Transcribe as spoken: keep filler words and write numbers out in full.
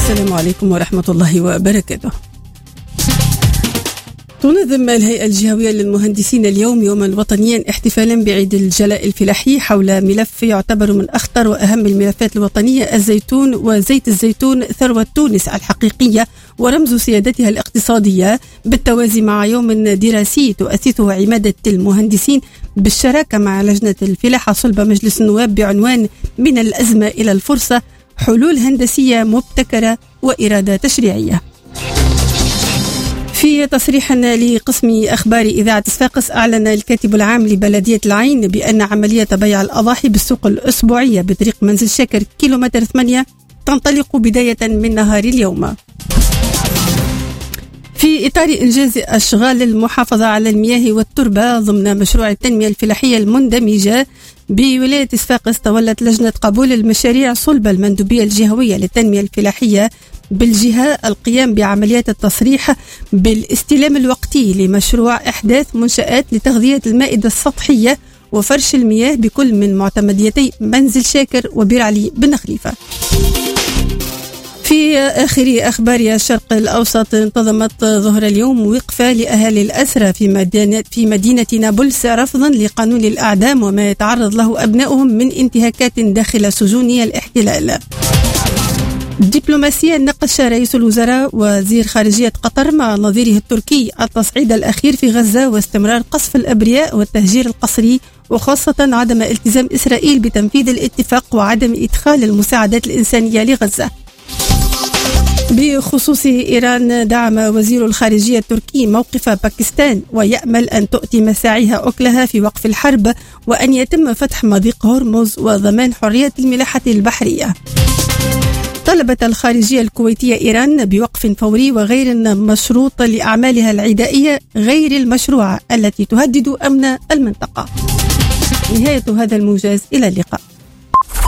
السلام عليكم ورحمة الله وبركاته. تنظم الهيئة الجهوية للمهندسين اليوم يوما وطنيا احتفالا بعيد الجلاء الفلاحي حول ملف يعتبر من أخطر وأهم الملفات الوطنية، الزيتون وزيت الزيتون ثروة تونس الحقيقية ورمز سيادتها الاقتصادية، بالتوازي مع يوم دراسي تؤسسه عمادة المهندسين بالشراكة مع لجنة الفلاحة صلب مجلس النواب بعنوان من الأزمة إلى الفرصة، حلول هندسية مبتكرة وإرادة تشريعية. في تصريح لقسم أخبار إذاعة صفاقس، أعلن الكاتب العام لبلدية العين بأن عملية بيع الأضاحي بالسوق الأسبوعية بطريق منزل شاكر كيلومتر ثمانية تنطلق بداية من نهار اليوم. في إطار إنجاز أشغال المحافظة على المياه والتربة ضمن مشروع التنمية الفلاحية المندمجة بولاية صفاقس، تولت لجنة قبول المشاريع صلب المندوبية الجهوية للتنمية الفلاحية بالجهة القيام بعمليات التصريح بالاستلام الوقتي لمشروع إحداث منشآت لتغذية المائدة السطحية وفرش المياه بكل من معتمديتي منزل شاكر وبير علي بن خليفة. في آخر أخبار الشرق الأوسط، انتظمت ظهر اليوم وقفة لأهالي الأسرى في مدينة, في مدينة نابلس رفضا لقانون الأعدام وما يتعرض له أبنائهم من انتهاكات داخل سجون الاحتلال. دبلوماسيا، ناقش رئيس الوزراء وزير خارجية قطر مع نظيره التركي التصعيد الأخير في غزة واستمرار قصف الأبرياء والتهجير القسري، وخاصة عدم التزام إسرائيل بتنفيذ الاتفاق وعدم إدخال المساعدات الإنسانية لغزة. بخصوص إيران، دعم وزير الخارجية التركي موقف باكستان ويأمل أن تؤتي مساعيها أكلها في وقف الحرب وأن يتم فتح مضيق هرمز وضمان حرية الملاحة البحرية. طلبت الخارجية الكويتية إيران بوقف فوري وغير مشروط لأعمالها العدائية غير المشروعة التي تهدد أمن المنطقة. نهاية هذا الموجز، إلى اللقاء.